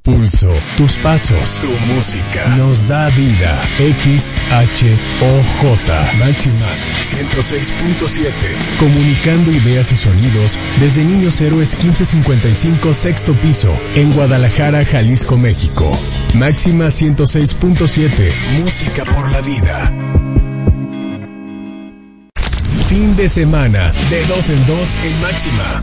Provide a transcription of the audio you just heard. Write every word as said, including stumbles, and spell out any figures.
pulso, tus pasos, tu música, nos da vida. X H O J, Máxima ciento seis punto siete, comunicando ideas y sonidos desde Niños Héroes quince cincuenta y cinco, sexto piso, en Guadalajara, Jalisco, México. Máxima ciento seis punto siete, música por la vida. Fin de semana, de dos en dos en Máxima.